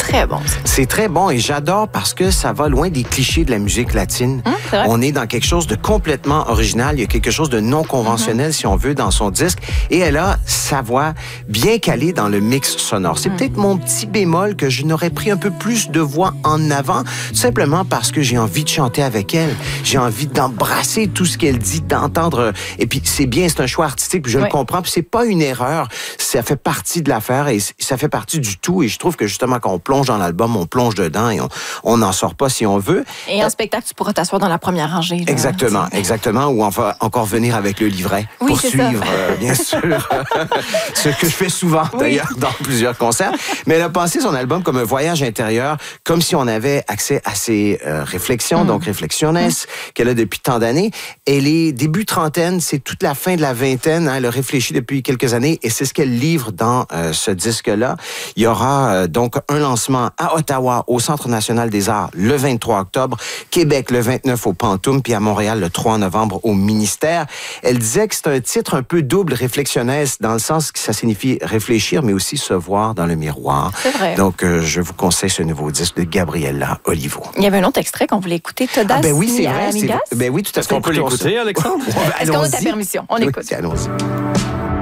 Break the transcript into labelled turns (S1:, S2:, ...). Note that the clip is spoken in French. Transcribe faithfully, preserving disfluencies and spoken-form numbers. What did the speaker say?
S1: très bon. Ça.
S2: C'est très bon et j'adore parce que ça va loin des clichés de la musique latine.
S1: Hum, c'est vrai.
S2: On est dans quelque chose de complètement original. Il y a quelque chose de non conventionnel, mm-hmm. si on veut, dans son disque. Et elle a sa voix bien calée dans le mix sonore. C'est mm. peut-être mon petit bémol que je n'aurais pris un peu plus de voix en avant, simplement parce que j'ai envie de chanter avec elle. J'ai envie d'embrasser tout ce qu'elle dit, d'entendre. Et puis, c'est bien, c'est un choix artistique, puis je oui. le comprends. Puis c'est pas une erreur. Ça fait partie de l'affaire et ça fait partie du tout. Et je trouve que justement, quand on plonge dans l'album, on plonge dedans et on n'en sort pas si on veut.
S1: Et en euh, spectacle, tu pourras t'asseoir dans la première rangée. Là.
S2: Exactement, exactement. Ou on va encore venir avec le livret
S1: oui,
S2: pour suivre, euh, bien sûr, ce que je fais souvent, oui. d'ailleurs, dans plusieurs concerts. Mais elle a pensé son album comme un voyage intérieur, comme si on avait accès à ses euh, réflexions, mm. donc Reflexiones, mm. qu'elle a depuis tant d'années. Elle est début trentaine, c'est toute la fin de la vingtaine. Hein, elle a réfléchi depuis quelques années et c'est ce qu'elle livre dans euh, ce disque-là. Il y aura euh, donc un lancement à Ottawa, au Centre national des arts, le vingt-trois octobre, Québec le vingt-neuf au Pantoum, puis à Montréal le trois novembre au Ministère. Elle disait que c'est un titre un peu double Reflexiones, dans le sens que ça signifie réfléchir, mais aussi se voir dans le miroir.
S1: C'est vrai.
S2: Donc, euh, je vous conseille ce nouveau disque de Gabriella Olivo.
S1: Il y avait un autre extrait qu'on voulait écouter, Todas
S2: ah ben oui, c'est vrai.
S1: Amigas.
S2: Ben oui, tout à fait.
S3: Est-ce qu'on peut l'écouter, Alexandre?
S1: Est-ce qu'on a ta permission? On
S2: oui,
S1: écoute.
S2: Allons-y.